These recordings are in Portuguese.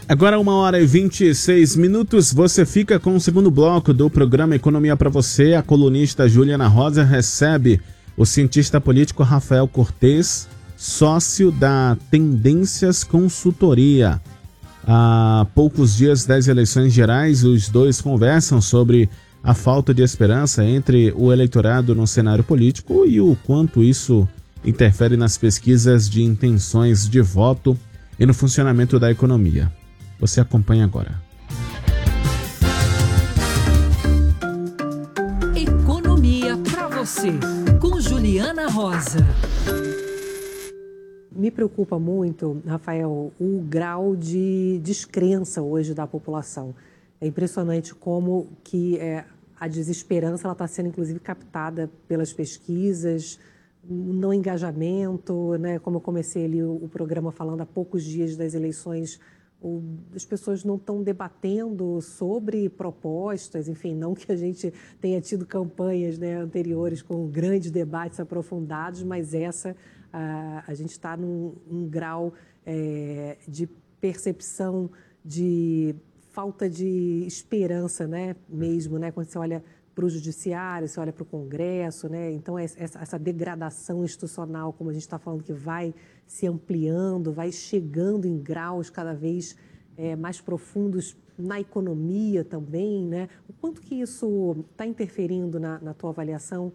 Agora 1h26, você fica com o segundo bloco do programa Economia para Você. A colunista Juliana Rosa recebe o cientista político Rafael Cortes, sócio da Tendências Consultoria. Há poucos dias das eleições gerais, os dois conversam sobre a falta de esperança entre o eleitorado no cenário político e o quanto isso interfere nas pesquisas de intenções de voto e no funcionamento da economia. Você acompanha agora. Economia para você, com Juliana Rosa. Me preocupa muito, Rafael, o grau de descrença hoje da população. É impressionante como que a desesperança está sendo, inclusive, captada pelas pesquisas, no engajamento, né? Como eu comecei ali o programa falando há poucos dias das eleições, as pessoas não estão debatendo sobre propostas, enfim, não que a gente tenha tido campanhas, né, anteriores com grandes debates aprofundados, mas a gente está num grau de percepção de falta de esperança, né, mesmo, né, quando você olha para o judiciário, você olha para o Congresso, né, então essa degradação institucional, como a gente está falando, que vai se ampliando, vai chegando em graus cada vez mais profundos na economia também, né? O quanto que isso está interferindo na tua avaliação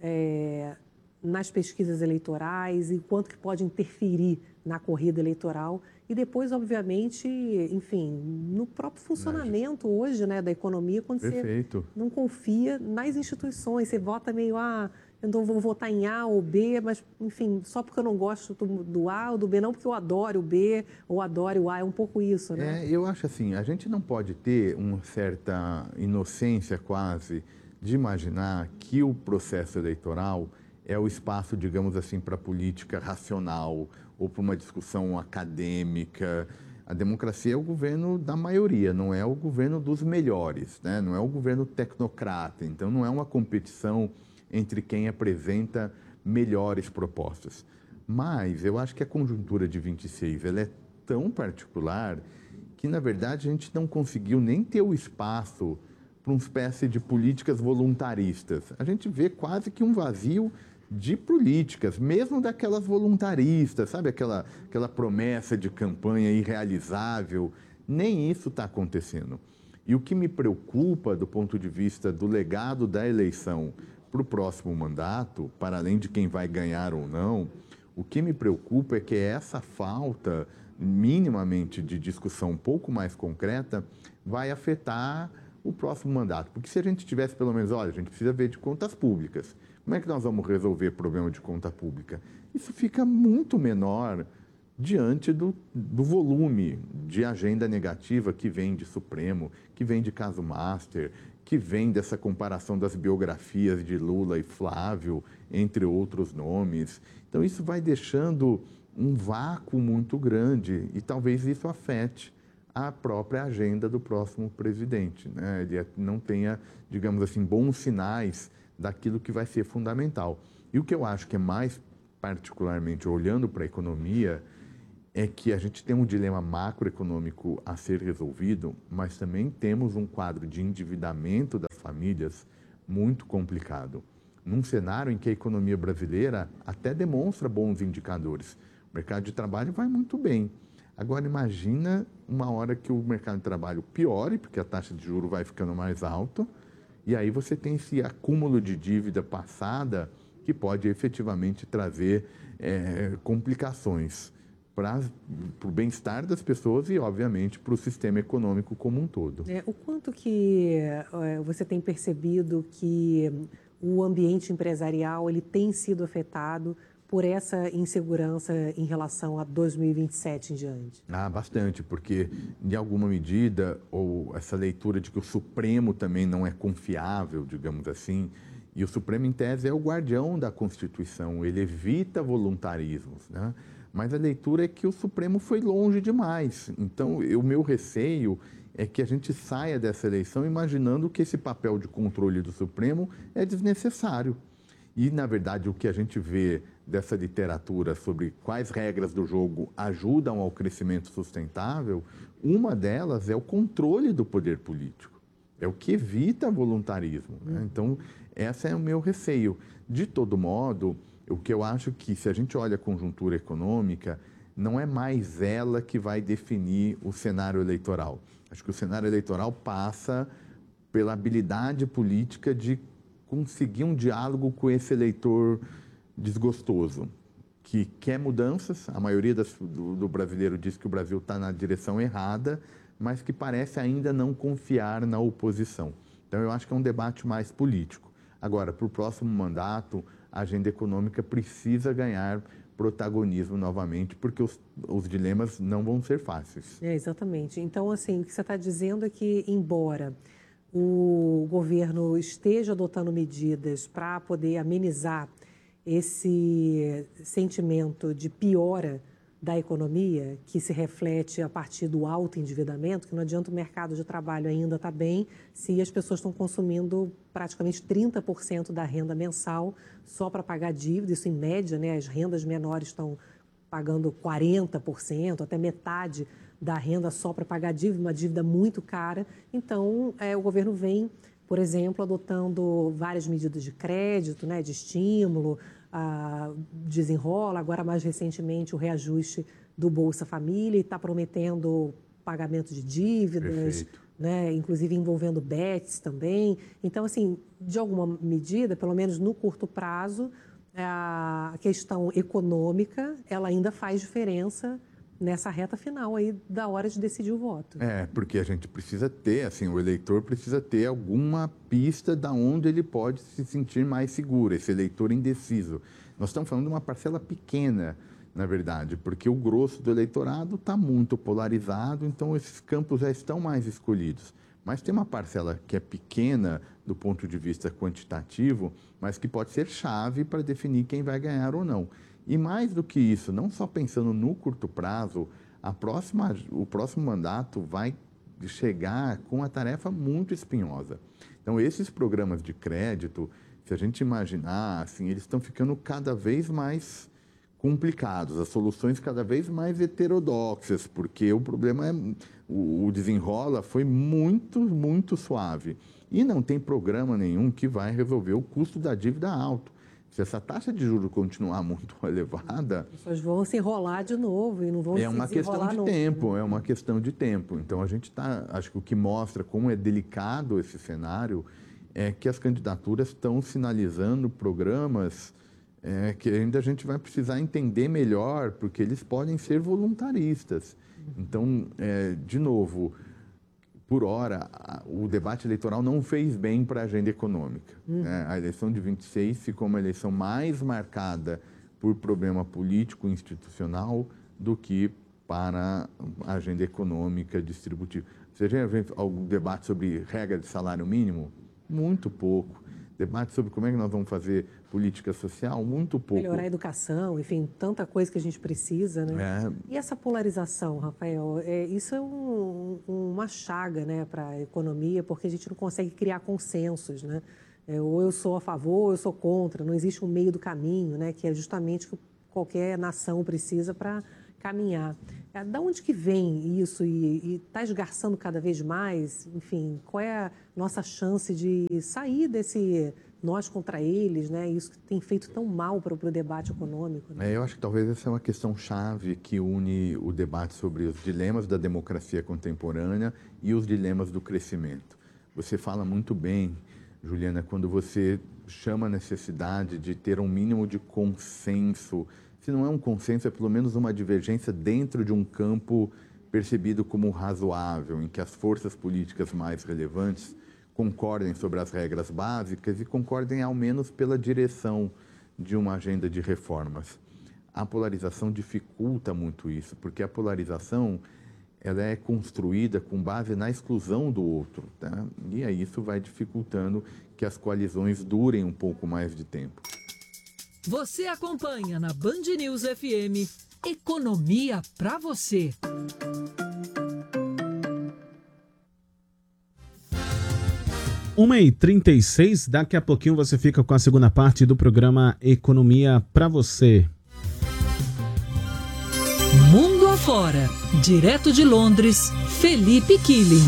nas pesquisas eleitorais e quanto que pode interferir na corrida eleitoral e depois, obviamente, enfim, no próprio funcionamento hoje, né, da economia, quando Perfeito. Você não confia nas instituições, você vota meio, eu não vou votar em A ou B, mas, enfim, só porque eu não gosto do A ou do B, não porque eu adoro o B ou adoro o A, é um pouco isso, né? Eu acho assim, a gente não pode ter uma certa inocência quase de imaginar que o processo eleitoral é o espaço, digamos assim, para a política racional ou para uma discussão acadêmica. A democracia é o governo da maioria, não é o governo dos melhores, né? Não é o governo tecnocrata, então não é uma competição entre quem apresenta melhores propostas. Mas eu acho que a conjuntura de 26 ela é tão particular que, na verdade, a gente não conseguiu nem ter o espaço para uma espécie de políticas voluntaristas. A gente vê quase que um vazio de políticas, mesmo daquelas voluntaristas, sabe? Aquela promessa de campanha irrealizável. Nem isso está acontecendo. E o que me preocupa do ponto de vista do legado da eleição para o próximo mandato, para além de quem vai ganhar ou não, o que me preocupa é que essa falta minimamente de discussão um pouco mais concreta vai afetar o próximo mandato. Porque se a gente tivesse pelo menos, olha, a gente precisa ver de contas públicas. Como é que nós vamos resolver o problema de conta pública? Isso fica muito menor diante do volume de agenda negativa que vem de Supremo, que vem de caso Master, que vem dessa comparação das biografias de Lula e Flávio, entre outros nomes. Então, isso vai deixando um vácuo muito grande e talvez isso afete a própria agenda do próximo presidente, né? Ele não tenha, digamos assim, bons sinais daquilo que vai ser fundamental. E o que eu acho que é mais particularmente olhando para a economia é que a gente tem um dilema macroeconômico a ser resolvido, mas também temos um quadro de endividamento das famílias muito complicado. Num cenário em que a economia brasileira até demonstra bons indicadores. O mercado de trabalho vai muito bem. Agora, imagina uma hora que o mercado de trabalho piore, porque a taxa de juros vai ficando mais alta, e aí você tem esse acúmulo de dívida passada que pode efetivamente trazer complicações para o bem-estar das pessoas e, obviamente, para o sistema econômico como um todo. O quanto que você tem percebido que o ambiente empresarial ele tem sido afetado por essa insegurança em relação a 2027 em diante? Bastante, porque, de alguma medida, ou essa leitura de que o Supremo também não é confiável, digamos assim, e o Supremo, em tese, é o guardião da Constituição, ele evita voluntarismos, né? Mas a leitura é que o Supremo foi longe demais. Então, o meu receio é que a gente saia dessa eleição imaginando que esse papel de controle do Supremo é desnecessário. E, na verdade, o que a gente vê dessa literatura sobre quais regras do jogo ajudam ao crescimento sustentável, uma delas é o controle do poder político. É o que evita voluntarismo, né? Então, esse é o meu receio. De todo modo, o que eu acho que, se a gente olha a conjuntura econômica, não é mais ela que vai definir o cenário eleitoral. Acho que o cenário eleitoral passa pela habilidade política de conseguir um diálogo com esse eleitor desgostoso, que quer mudanças. A maioria do brasileiro diz que o Brasil está na direção errada, mas que parece ainda não confiar na oposição. Então, eu acho que é um debate mais político. Agora, para o próximo mandato, a agenda econômica precisa ganhar protagonismo novamente, porque os dilemas não vão ser fáceis. Exatamente. Então, assim, o que você está dizendo é que, embora o governo esteja adotando medidas para poder amenizar esse sentimento de piora da economia, que se reflete a partir do alto endividamento, que não adianta o mercado de trabalho ainda estar bem se as pessoas estão consumindo praticamente 30% da renda mensal só para pagar dívida, isso em média, né? As rendas menores estão pagando 40%, até metade da renda só para pagar dívida, uma dívida muito cara. Então, o governo vem, por exemplo, adotando várias medidas de crédito, né, de estímulo, desenrola, agora mais recentemente o reajuste do Bolsa Família, e está prometendo pagamento de dívidas, né, inclusive envolvendo bets também. Então, assim, de alguma medida, pelo menos no curto prazo, a questão econômica, ela ainda faz diferença nessa reta final aí da hora de decidir o voto. Porque a gente precisa ter, assim, o eleitor precisa ter alguma pista de onde ele pode se sentir mais seguro, esse eleitor indeciso. Nós estamos falando de uma parcela pequena, na verdade, porque o grosso do eleitorado está muito polarizado, então esses campos já estão mais escolhidos. Mas tem uma parcela que é pequena do ponto de vista quantitativo, mas que pode ser chave para definir quem vai ganhar ou não. E mais do que isso, não só pensando no curto prazo, o próximo mandato vai chegar com uma tarefa muito espinhosa. Então, esses programas de crédito, se a gente imaginar, assim, eles estão ficando cada vez mais complicados, as soluções cada vez mais heterodoxas, porque o problema o desenrola foi muito, muito suave. E não tem programa nenhum que vai resolver o custo da dívida alto. Se essa taxa de juros continuar muito elevada... As pessoas vão se enrolar de novo e não vão se desenrolar. É uma questão de tempo, é uma questão de tempo. Então, a gente está... Acho que o que mostra como é delicado esse cenário é que as candidaturas estão sinalizando programas que ainda a gente vai precisar entender melhor, porque eles podem ser voluntaristas. Então, de novo... Por hora, o debate eleitoral não fez bem para a agenda econômica. Né? A eleição de 26 ficou uma eleição mais marcada por problema político e institucional do que para a agenda econômica distributiva. Você já viu algum debate sobre regra de salário mínimo? Muito pouco. Debate sobre como é que nós vamos fazer política social? Muito pouco. Melhorar a educação, enfim, tanta coisa que a gente precisa, né? E essa polarização, Rafael, isso é uma chaga, né, para a economia, porque a gente não consegue criar consensos, né? Ou eu sou a favor, ou eu sou contra, não existe um meio do caminho, né, que é justamente o que qualquer nação precisa para caminhar. Da onde que vem isso e está esgarçando cada vez mais? Enfim, qual é a nossa chance de sair desse nós contra eles, né? Isso que tem feito tão mal para o debate econômico. Né? Eu acho que talvez essa é uma questão chave que une o debate sobre os dilemas da democracia contemporânea e os dilemas do crescimento. Você fala muito bem, Juliana, quando você chama a necessidade de ter um mínimo de consenso. Se não é um consenso, é pelo menos uma divergência dentro de um campo percebido como razoável, em que as forças políticas mais relevantes concordem sobre as regras básicas e concordem ao menos pela direção de uma agenda de reformas. A polarização dificulta muito isso, porque a polarização ela é construída com base na exclusão do outro, tá? E aí isso vai dificultando que as coalizões durem um pouco mais de tempo. Você acompanha na Band News FM Economia para você. 1h36, daqui a pouquinho você fica com a segunda parte do programa Economia para você. Mundo afora, direto de Londres, Felipe Killing.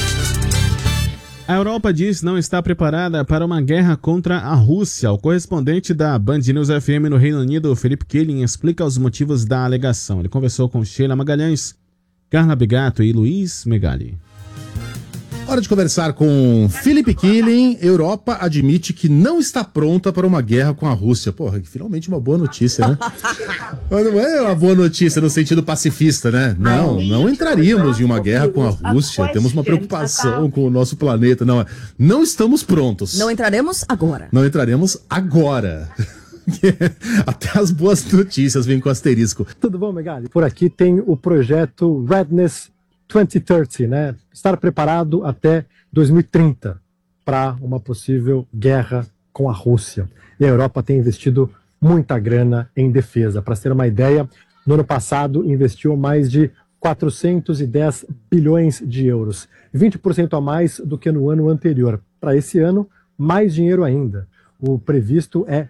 A Europa diz não estar preparada para uma guerra contra a Rússia. O correspondente da Band News FM no Reino Unido, Felipe Killing, explica os motivos da alegação. Ele conversou com Sheila Magalhães, Carla Bigato e Luiz Megali. Hora de conversar com Felipe Killing. Europa admite que não está pronta para uma guerra com a Rússia. Porra, finalmente uma boa notícia, né? Mas não é uma boa notícia no sentido pacifista, né? Não entraríamos em uma guerra com a Rússia. Temos uma preocupação com o nosso planeta. Não estamos prontos. Não entraremos agora. Não entraremos agora. Até as boas notícias vêm com asterisco. Tudo bom, Megali? Por aqui tem o projeto Readiness 2030, né? Estar preparado até 2030 para uma possível guerra com a Rússia. E a Europa tem investido muita grana em defesa. Para ter uma ideia, no ano passado investiu mais de 410 bilhões de euros, 20% a mais do que no ano anterior. Para esse ano, mais dinheiro ainda. O previsto é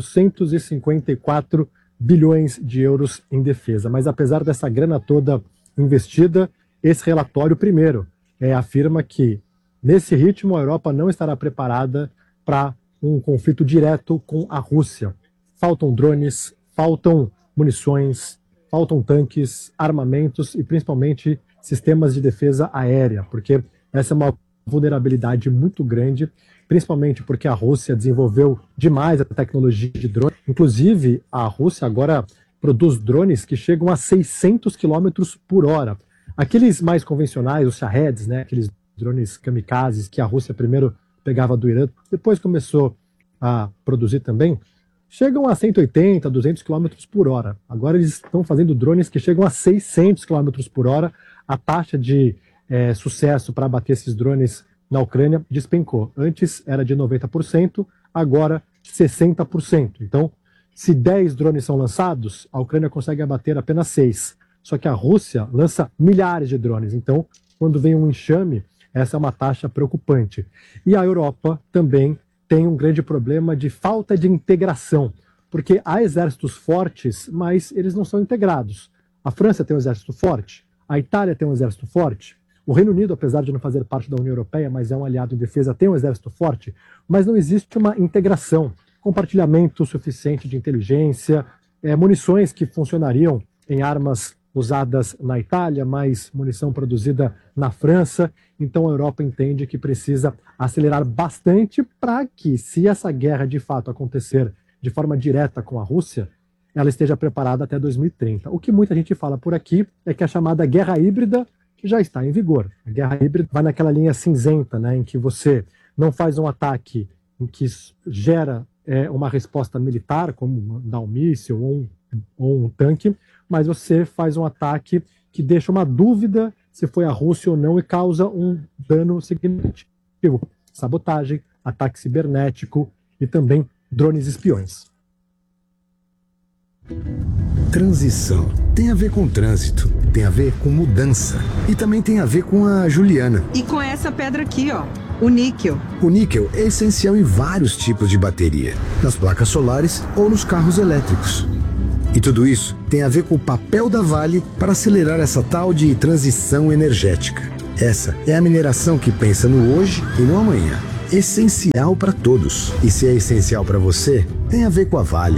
454 bilhões de euros em defesa. Mas apesar dessa grana toda investida, esse relatório, primeiro, afirma que, nesse ritmo, a Europa não estará preparada para um conflito direto com a Rússia. Faltam drones, faltam munições, faltam tanques, armamentos e, principalmente, sistemas de defesa aérea, porque essa é uma vulnerabilidade muito grande, principalmente porque a Rússia desenvolveu demais a tecnologia de drone. Inclusive, a Rússia agora produz drones que chegam a 600 km por hora. Aqueles mais convencionais, os Shahed, né, aqueles drones kamikazes que a Rússia primeiro pegava do Irã, depois começou a produzir também, chegam a 180, 200 km por hora. Agora eles estão fazendo drones que chegam a 600 km por hora. A taxa de sucesso para abater esses drones na Ucrânia despencou. Antes era de 90%, agora 60%. Então, se 10 drones são lançados, a Ucrânia consegue abater apenas 6. Só que a Rússia lança milhares de drones. Então, quando vem um enxame, essa é uma taxa preocupante. E a Europa também tem um grande problema de falta de integração, porque há exércitos fortes, mas eles não são integrados. A França tem um exército forte, a Itália tem um exército forte, o Reino Unido, apesar de não fazer parte da União Europeia, mas é um aliado em defesa, tem um exército forte, mas não existe uma integração, compartilhamento suficiente de inteligência, munições que funcionariam em armas usadas na Itália, mais munição produzida na França. Então a Europa entende que precisa acelerar bastante para que, se essa guerra de fato acontecer de forma direta com a Rússia, ela esteja preparada até 2030. O que muita gente fala por aqui é que a chamada guerra híbrida já está em vigor. A guerra híbrida vai naquela linha cinzenta, né, em que você não faz um ataque em que gera uma resposta militar, como mandar um míssil ou um tanque, mas você faz um ataque que deixa uma dúvida se foi a Rússia ou não e causa um dano significativo. Sabotagem, ataque cibernético e também drones espiões. Transição tem a ver com trânsito, tem a ver com mudança e também tem a ver com a Juliana. E com essa pedra aqui, ó, o níquel. O níquel é essencial em vários tipos de bateria, nas placas solares ou nos carros elétricos. E tudo isso tem a ver com o papel da Vale para acelerar essa tal de transição energética. Essa é a mineração que pensa no hoje e no amanhã. Essencial para todos. E se é essencial para você, tem a ver com a Vale.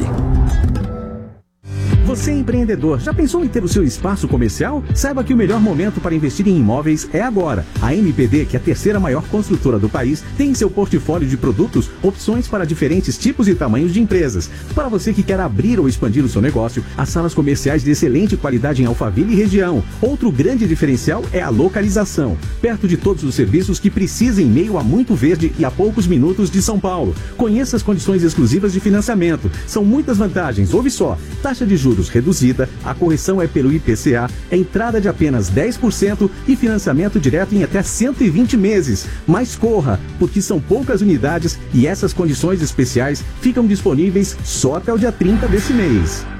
Você é empreendedor, já pensou em ter o seu espaço comercial? Saiba que o melhor momento para investir em imóveis é agora. A MPD, que é a terceira maior construtora do país, tem em seu portfólio de produtos opções para diferentes tipos e tamanhos de empresas. Para você que quer abrir ou expandir o seu negócio, as salas comerciais de excelente qualidade em Alphaville e região. Outro grande diferencial é a localização. Perto de todos os serviços que precisa em meio a muito verde e a poucos minutos de São Paulo. Conheça as condições exclusivas de financiamento. São muitas vantagens. Ouve só, taxa de juros reduzida, a correção é pelo IPCA, entrada de apenas 10% e financiamento direto em até 120 meses. Mas corra, porque são poucas unidades e essas condições especiais ficam disponíveis só até o dia 30 desse mês.